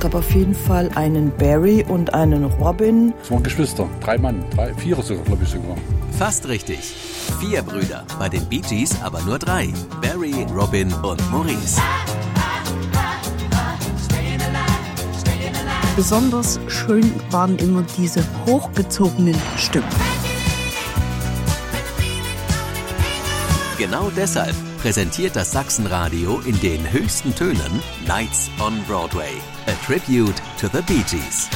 gab auf jeden Fall einen Barry und einen Robin. Es waren Geschwister, 3 Mann, 4 sogar, glaube ich sogar. Fast richtig. 4 Brüder, bei den Bee Gees aber nur 3. Barry, Robin und Maurice. Besonders schön waren immer diese hochgezogenen Stimmen. Genau deshalb präsentiert das Sachsenradio in den höchsten Tönen Nights on Broadway. A tribute to the Bee Gees.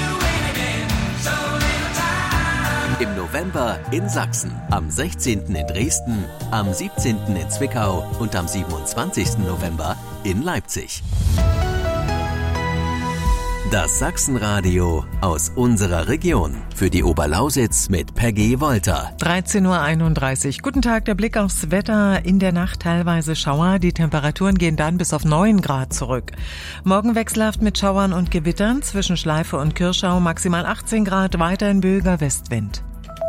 Im November in Sachsen, am 16. in Dresden, am 17. in Zwickau und am 27. November in Leipzig. Das Sachsenradio aus unserer Region. Für die Oberlausitz mit Peggy Wolter. 13:31 Uhr. Guten Tag, der Blick aufs Wetter. In der Nacht teilweise Schauer. Die Temperaturen gehen dann bis auf 9 Grad zurück. Morgen wechselhaft mit Schauern und Gewittern. Zwischen Schleife und Kirschau maximal 18 Grad. Weiterhin böiger Westwind.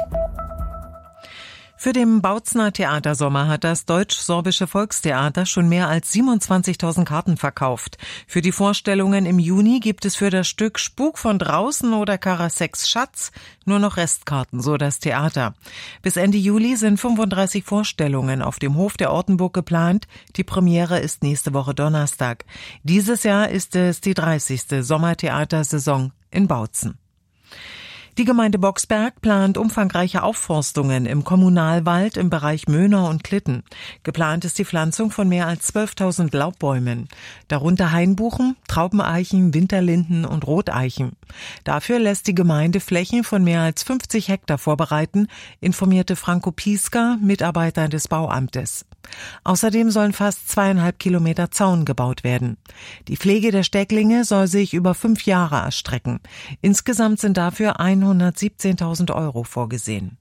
Für den Bautzner Theatersommer hat das Deutsch-Sorbische Volkstheater schon mehr als 27.000 Karten verkauft. Für die Vorstellungen im Juni gibt es für das Stück Spuk von draußen oder Karasex Schatz nur noch Restkarten, so das Theater. Bis Ende Juli sind 35 Vorstellungen auf dem Hof der Ortenburg geplant. Die Premiere ist nächste Woche Donnerstag. Dieses Jahr ist es die 30. Sommertheatersaison in Bautzen. Die Gemeinde Boxberg plant umfangreiche Aufforstungen im Kommunalwald im Bereich Möhner und Klitten. Geplant ist die Pflanzung von mehr als 12.000 Laubbäumen, darunter Hainbuchen, Traubeneichen, Winterlinden und Roteichen. Dafür lässt die Gemeinde Flächen von mehr als 50 Hektar vorbereiten, informierte Franco Pieska, Mitarbeiter des Bauamtes. Außerdem sollen fast 2,5 Kilometer Zaun gebaut werden. Die Pflege der Stecklinge soll sich über 5 Jahre erstrecken. Insgesamt sind dafür 117.000 € vorgesehen.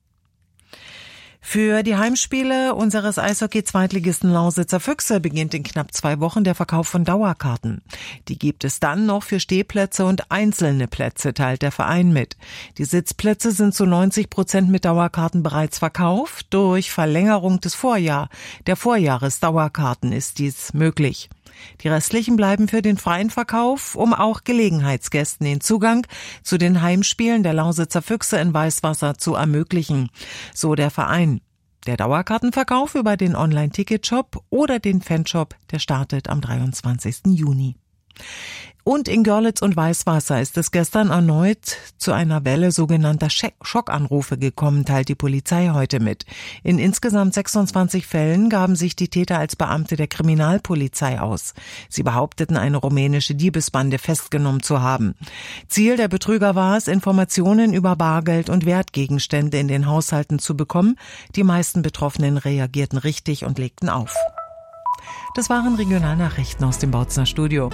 Für die Heimspiele unseres Eishockey-Zweitligisten Lausitzer Füchse beginnt in knapp 2 Wochen der Verkauf von Dauerkarten. Die gibt es dann noch für Stehplätze und einzelne Plätze, teilt der Verein mit. Die Sitzplätze sind zu 90% mit Dauerkarten bereits verkauft. Durch Verlängerung der Vorjahresdauerkarten ist dies möglich. Die restlichen bleiben für den freien Verkauf, um auch Gelegenheitsgästen den Zugang zu den Heimspielen der Lausitzer Füchse in Weißwasser zu ermöglichen, so der Verein. Der Dauerkartenverkauf über den Online-Ticketshop oder den Fanshop, der startet am 23. Juni. Und in Görlitz und Weißwasser ist es gestern erneut zu einer Welle sogenannter Schockanrufe gekommen, teilt die Polizei heute mit. In insgesamt 26 Fällen gaben sich die Täter als Beamte der Kriminalpolizei aus. Sie behaupteten, eine rumänische Diebesbande festgenommen zu haben. Ziel der Betrüger war es, Informationen über Bargeld und Wertgegenstände in den Haushalten zu bekommen. Die meisten Betroffenen reagierten richtig und legten auf. Das waren Regionalnachrichten aus dem Bautzner Studio.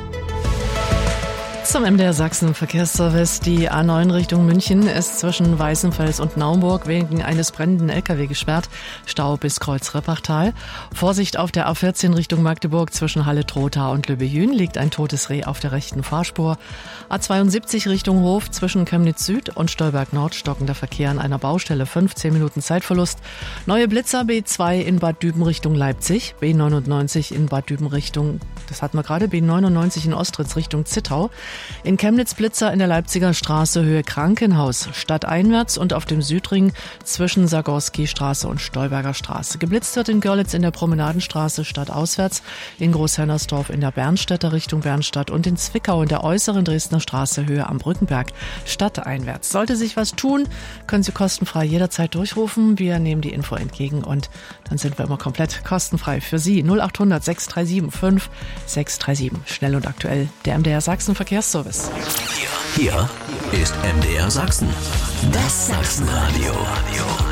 Zum MDR Sachsen Verkehrsservice. Die A9 Richtung München ist zwischen Weißenfels und Naumburg wegen eines brennenden LKW gesperrt. Stau bis Kreuz-Rippachtal. Vorsicht auf der A14 Richtung Magdeburg zwischen Halle-Trotha und Lübbehün liegt ein totes Reh auf der rechten Fahrspur. A72 Richtung Hof zwischen Chemnitz Süd und Stolberg Nord stockender Verkehr an einer Baustelle. 15 Minuten Zeitverlust. Neue Blitzer B2 in Bad Düben Richtung Leipzig. B99 in Bad Düben Richtung, das hatten wir gerade, B99 in Ostritz Richtung Zittau. In Chemnitz Blitzer in der Leipziger Straße Höhe Krankenhaus, stadteinwärts und auf dem Südring zwischen Sagorski-Straße und Stolberger Straße. Geblitzt wird in Görlitz in der Promenadenstraße stadtauswärts, in Großhennersdorf in der Bernstädter Richtung Bernstadt und in Zwickau in der äußeren Dresdner Straße Höhe am Brückenberg, stadteinwärts. Sollte sich was tun, können Sie kostenfrei jederzeit durchrufen. Wir nehmen die Info entgegen und dann sind wir immer komplett kostenfrei für Sie. 0800 637 5637. Schnell und aktuell, der MDR Sachsen Verkehrsservice. Hier ist MDR Sachsen. Das Sachsenradio.